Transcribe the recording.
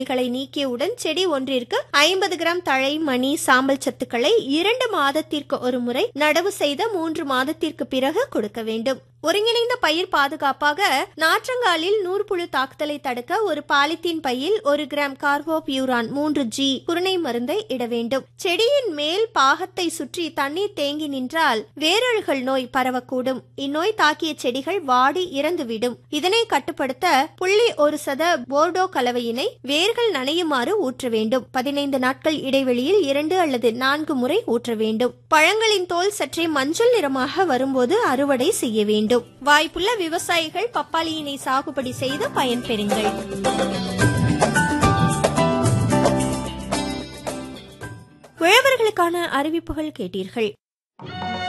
களை நீக்கியவுடன் செடி ஒன்றிற்கு 50 கிராம் தழை மணி சாம்பல் சத்துக்களை 2 மாதத்திற்கு ஒரு முறை நடவு செய்த 3 மாதத்திற்கு பிறகு கொடுக்க வேண்டும். ஒருங்கிணைந்த பயிர் பாதுகாப்பாக நாற்றங்காலில் நூற்புழு தாக்குதலை தடுக்க ஒரு பாலித்தீன் பையில் 1 கிராம் கார்போபியூரான் 3G குருணை மருந்தை இட வேண்டும். செடியின் மேல் பாகத்தை சுற்றி தண்ணீர் தேங்கி நின்றால் வேரழுகல் நோய் பரவக்கூடும். இந்நோய் தாக்கிய செடிகள் வாடி இறந்துவிடும். இதனை கட்டுப்படுத்த 0.1% போர்டோ கலவையினை வேர்கள் நனையுமாறு ஊற்ற வேண்டும். 15 நாட்கள் இடைவெளியில் 2 அல்லது 4 முறை ஊற்ற வேண்டும். பழங்களின் தோல் சற்றே மஞ்சள் நிறமாக வரும்போது அறுவடை செய்ய வேண்டும். வாய்ப்புள்ள விவசாயிகள் பப்பாளியினை சாகுபடி செய்து பயன்பெறுங்கள். உழவர்களுக்கான அறிவிப்புகள் கேட்டீர்கள்.